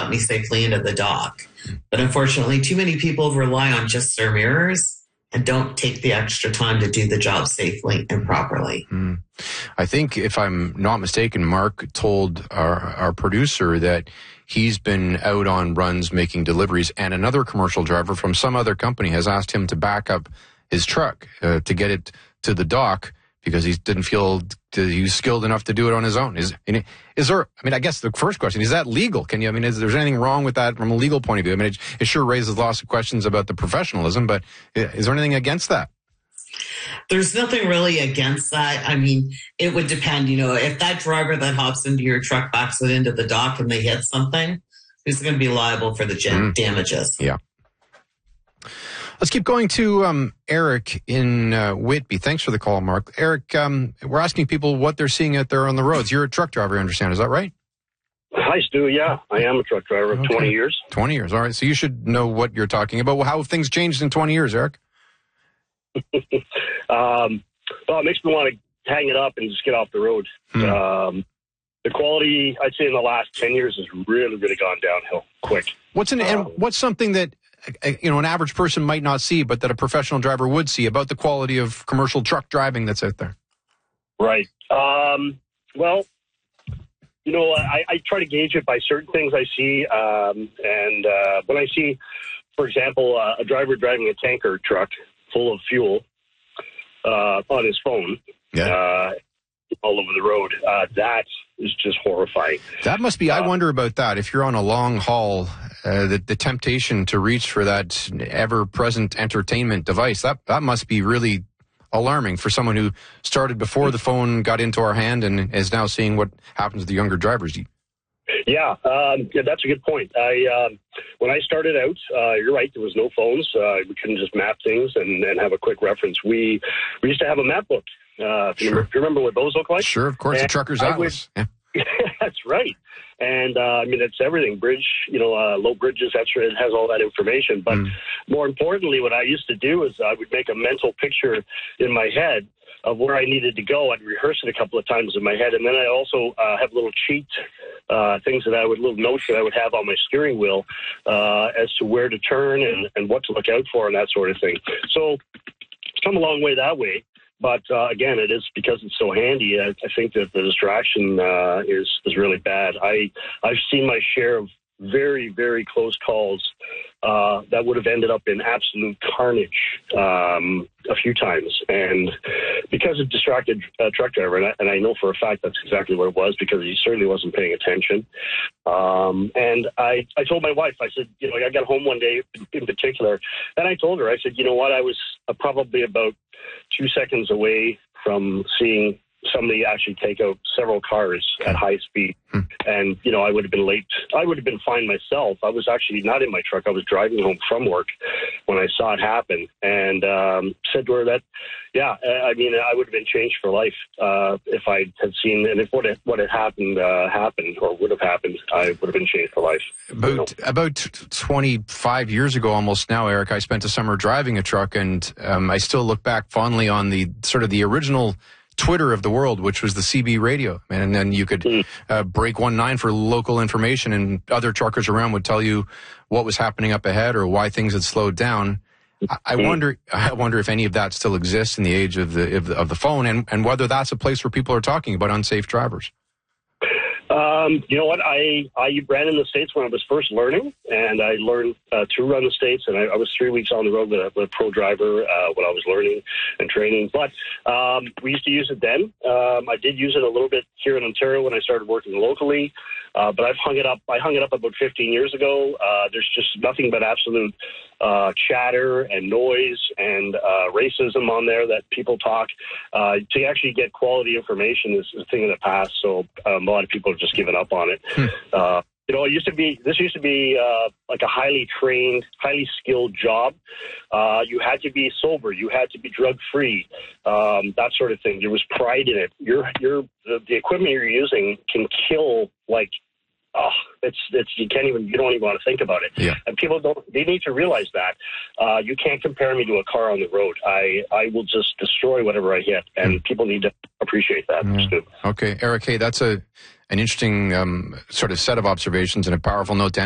got me safely into the dock. But unfortunately, too many people rely on just their mirrors and don't take the extra time to do the job safely and properly. I think, if I'm not mistaken, Mark told our producer that he's been out on runs making deliveries, and another commercial driver from some other company has asked him to back up his truck to get it to the dock because he didn't feel he was skilled enough to do it on his own. Is there, I guess the first question, is that legal? Is there anything wrong with that from a legal point of view? It sure raises lots of questions about the professionalism, but is there anything against that? There's nothing really against that. It would depend, if that driver that hops into your truck backs it into the dock and they hit something, who's going to be liable for the damages? Yeah. Let's keep going to Eric in Whitby. Thanks for the call, Mark. Eric, we're asking people what they're seeing out there on the roads. You're a truck driver, I understand. Is that right? Hi, Stu. Yeah, I am a truck driver of 20 years. 20 years. All right. So you should know what you're talking about. Well, how have things changed in 20 years, Eric? Well, it makes me want to hang it up and just get off the road. The quality, I'd say, in the last 10 years has really, really gone downhill quick. What's something that an average person might not see, but that a professional driver would see about the quality of commercial truck driving that's out there? Right. Well, I try to gauge it by certain things I see. And when I see, for example, a driver driving a tanker truck full of fuel on his phone all over the road, that is just horrifying. That must be, I wonder about that. If you're on a long haul, the temptation to reach for that ever-present entertainment device, that must be really alarming for someone who started before the phone got into our hand and is now seeing what happens to the younger drivers. Yeah, that's a good point. When I started out, you're right, there was no phones. We couldn't just map things and have a quick reference. We used to have a map book. If you remember what those look like? Sure, of course, the Trucker's Atlas. Yeah. That's right. And, it's everything. Bridge, low bridges, it has all that information. But more importantly, what I used to do is I would make a mental picture in my head of where I needed to go. I'd rehearse it a couple of times in my head. And then I also have little cheat little notes that I would have on my steering wheel as to where to turn and what to look out for and that sort of thing. So it's come a long way that way. But again, it is because it's so handy. I think that the distraction is really bad. I've seen my share of very, very close calls that would have ended up in absolute carnage a few times. And because of distracted truck driver, and I know for a fact that's exactly what it was, because he certainly wasn't paying attention. And I told my wife, I said, I got home one day in particular, and I told her, I said, you know what, I was probably about 2 seconds away from seeing somebody actually take out several cars at high speed. And, I would have been late. I would have been fine myself. I was actually not in my truck. I was driving home from work when I saw it happen, and said to her that, I would have been changed for life if I had seen, and if what had happened happened or would have happened, I would have been changed for life. About 25 years ago almost now, Eric, I spent a summer driving a truck, and I still look back fondly on the sort of the original Twitter of the world, which was the CB radio. And then you could break 19 for local information, and other truckers around would tell you what was happening up ahead or why things had slowed down. I wonder if any of that still exists in the age of the phone, and whether that's a place where people are talking about unsafe drivers. You know what? I ran in the States when I was first learning, and I learned to run the States, and I was 3 weeks on the road with a pro driver when I was learning and training. But we used to use it then. I did use it a little bit here in Ontario when I started working locally, but I've hung it up. I hung it up about 15 years ago. There's just nothing but absolute chatter and noise and racism on there that people talk. To actually get quality information is a thing of the past, so a lot of people have just given up on it. This used to be like a highly trained, highly skilled job. You had to be sober. You had to be drug-free, that sort of thing. There was pride in it. The equipment you're using can kill you don't even want to think about it. Yeah. And people they need to realize that. You can't compare me to a car on the road. I will just destroy whatever I hit, and people need to appreciate that. Yeah. Okay, Eric, hey, that's an interesting sort of set of observations and a powerful note to end